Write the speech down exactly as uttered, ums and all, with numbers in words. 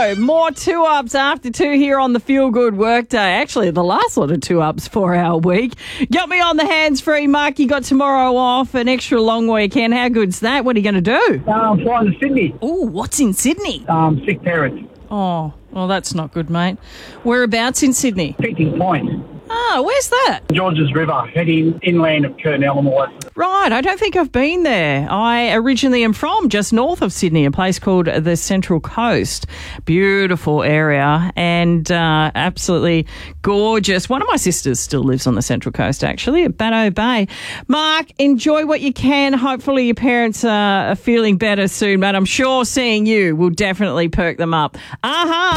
go. More two-ups after two here on the Feel Good Workday. Actually, the last lot of two-ups for our week. Got me on the hands-free, Mark. You got tomorrow off, an extra long weekend. How good's that? What are you going to do? Uh, I'm flying to Sydney. Oh, what's in Sydney? Um, sick parents. Oh, well, that's not good, mate. Whereabouts in Sydney? Picking Point. Ah, where's that? Georges River, heading inland of Kurnell and all that. Right, I don't think I've been there. I originally am from just north of Sydney, a place called the Central Coast. Beautiful area and uh, absolutely gorgeous. One of my sisters still lives on the Central Coast, actually, at Banno Bay. Mark, enjoy what you can. Hopefully your parents uh, are feeling better soon, but I'm sure seeing you will definitely perk them up. Aha!